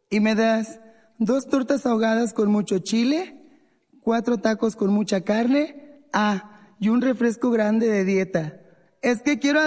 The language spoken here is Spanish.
¿Y me das 2 tortas ahogadas con mucho chile, 4 tacos con mucha carne, y un refresco grande de dieta? Es que quiero